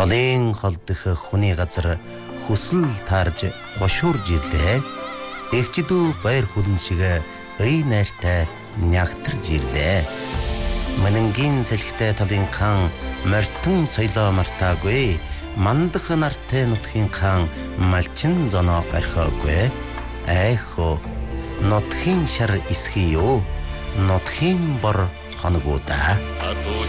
Холын холдох хүний газар хүсэл таарж хошуурж ирлээ. Эгчдүү баяр хүлэн шиг ый найртай нягтарж ирлээ. Манангийн салхитай талын хаан мортон соёлоо мартаагүй. Мандах нартай нутгийн хаан малчин зоноо орхиогүй. Айхо нутгийн шар исхий юу? Нутгийн бор хоногоо да.